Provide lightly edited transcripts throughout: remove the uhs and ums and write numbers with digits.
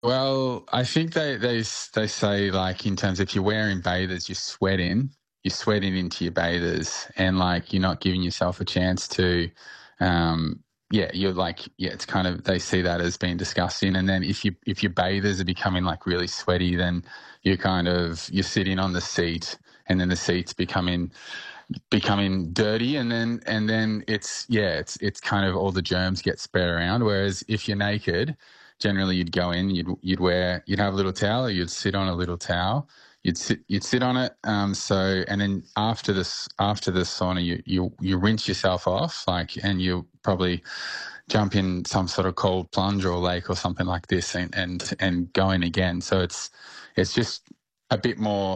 Well, I think they say, like, in terms, if you're wearing bathers, you're sweating into your bathers, and, like, you're not giving yourself a chance to, yeah, you're like, yeah, it's kind of, they see that as being disgusting. And then if your bathers are becoming like really sweaty, then you're sitting on the seat, and then the seat's becoming dirty, and then it's kind of, all the germs get spread around. Whereas if you're naked, generally you'd go in, you'd have a little towel, or you'd sit on a little towel, you'd sit on it. So, and then after the sauna, you rinse yourself off, like, and you probably jump in some sort of cold plunge or lake or something like this, and go in again. So it's just a bit more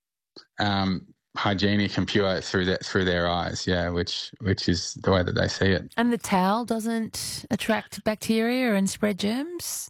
hygienic and pure through their eyes, yeah, which is the way that they see it. And the towel doesn't attract bacteria and spread germs?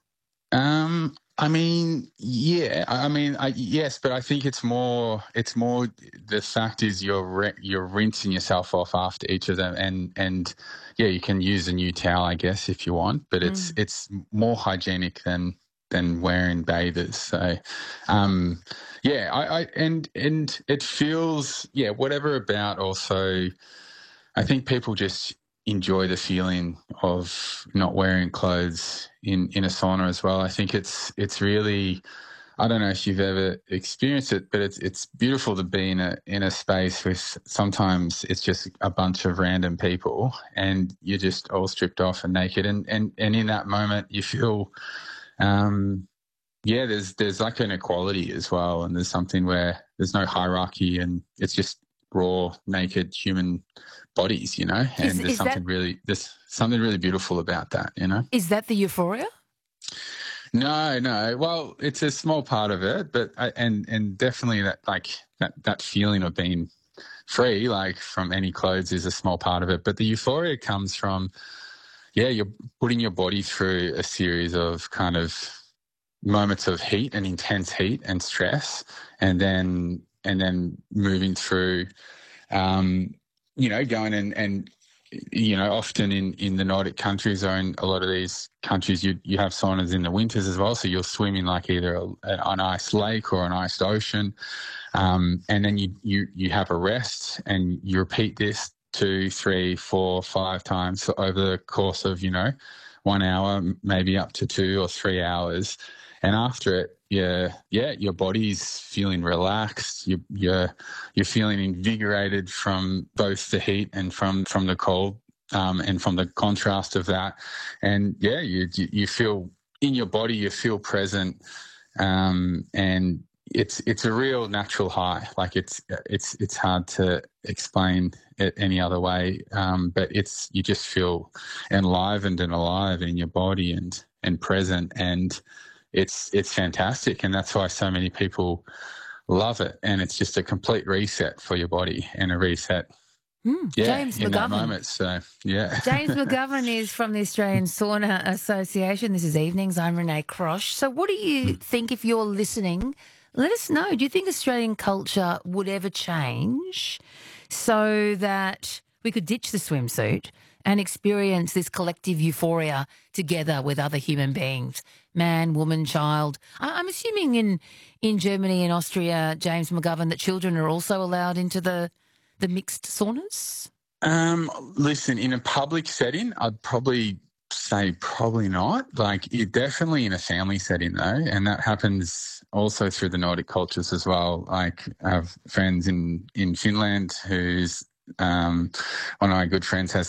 I mean, yeah, yes, but I think it's more the fact is you're rinsing yourself off after each of them, and yeah, you can use a new towel, I guess, if you want, but it's more hygienic than wearing bathers. So, yeah, and it feels, yeah, whatever about, also, I think people just enjoy the feeling of not wearing clothes in a sauna as well. I think it's really, I don't know if you've ever experienced it, but it's beautiful to be in a space with, sometimes it's just a bunch of random people, and you're just all stripped off and naked, and in that moment you feel, yeah, there's like an equality as well, and there's something where there's no hierarchy, and it's just raw, naked human bodies, Is and is that there's something really beautiful about that. is that the euphoria? No, no. Well, it's a small part of it, but and definitely that, like, that feeling of being free, like, from any clothes, is a small part of it. But the euphoria comes from, yeah, you're putting your body through a series of kind of moments of heat and intense heat and stress, and then moving through, going and often in the Nordic countries, or in a lot of these countries, you have saunas in the winters as well. So you'll swim in, like, either an ice lake or an iced ocean, and then you have a rest, and you repeat this 2, 3, 4, 5 times over the course of 1 hour, maybe up to 2 or 3 hours. And after it, your body's feeling relaxed. You're feeling invigorated from both the heat and from the cold, and from the contrast of that. And yeah, you feel in your body, you feel present, and it's a real natural high. Like, it's hard to explain it any other way, but you just feel enlivened and alive in your body, and present, and it's fantastic, and that's why so many people love it. And it's just a complete reset for your body, and a reset, yeah, James in that McGovern. moment. So, yeah. James McGovern is from the Australian Sauna Association. This is Evenings. I'm Renee Crosh. So what do you think, if you're listening? Let us know. Do you think Australian culture would ever change so that we could ditch the swimsuit and experience this collective euphoria together with other human beings, man, woman, child? I'm assuming in Germany and Austria, James McGovern, that children are also allowed into the mixed saunas? Listen, in a public setting, I'd probably say probably not. Like, you're definitely in a family setting, though, and that happens also through the Nordic cultures as well. Like, I have friends in Finland who's, one of my good friends has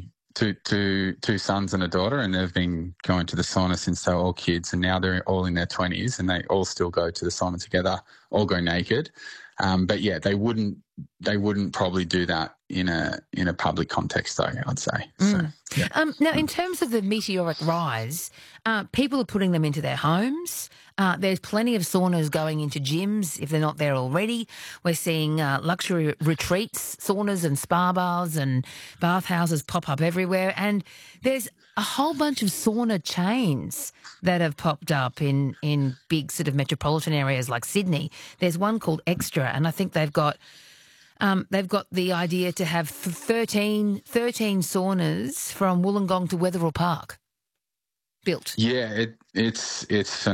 two sons and a daughter, and they've been going to the sauna since they were all kids, and now they're all in their 20s, and they all still go to the sauna together, all go naked. But yeah, they wouldn't probably do that in a public context, though, I'd say. So, yeah. Now, in terms of the meteoric rise, people are putting them into their homes. There's plenty of saunas going into gyms if they're not there already. We're seeing luxury retreats, saunas and spa baths and bathhouses pop up everywhere. And there's a whole bunch of sauna chains that have popped up in big sort of metropolitan areas like Sydney. There's one called Extra, and I think they've got the idea to have 13 saunas from Wollongong to Wetherill Park built. Yeah, it's